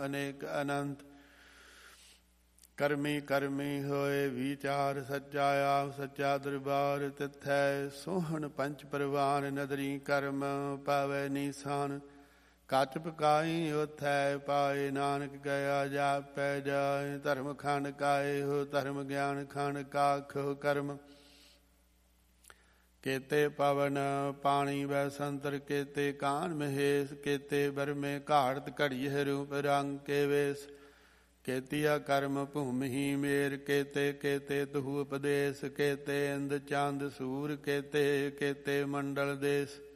ਅਨੇਕ ਅਨੰਤ। ਕਰਮੀ ਕਰਮੀ ਹੋਏ ਵਿਚਾਰ, ਸੱਚਾ ਆਪ ਸੱਚਾ ਦਰਬਾਰ। ਤਿਥੈ ਸੋਹਣ ਪੰਚ ਪਰਵਾਨ, ਨਦਰੀ ਕਰਮ ਪਾਵੈ ਨੀਸਾਨ। ਕੱਚ ਪਕਾਈ ਉਥੈ ਪਾਏ, ਨਾਨਕ ਗਿਆ ਜਾਪੈ ਜਾਏ। ਧਰਮ ਖੰਡ ਕਾਏ ਹੋ ਧਰਮ, ਗਿਆਨ ਖੰਡ ਕਾਖ ਹੋ ਕਰਮ। ਕੇਤੇ ਪਵਨ ਪਾਣੀ ਵੈ ਸੰਤਰ, ਕੇਤੇ ਕਾਨ ਮਹੇਸ਼। ਕੇਤੇ ਬਰਮੇ ਘਾੜਤ ਘੜੀਏ, ਰੂਪ ਰੰਗ ਕੇ ਵੇਸ। ਕੇਤੀਆ ਕਰਮ ਭੂਮਿ ਮੇਰ, ਕੇਤੇ ਕੇਤੇ ਤੁਹੂ ਉਪਦੇਸ। ਕੇਤੇ ਇੰਦ ਚੰਦ ਸੂਰ, ਕੇਤੇ ਕੇਤੇ ਮੰਡਲ ਦੇਸ।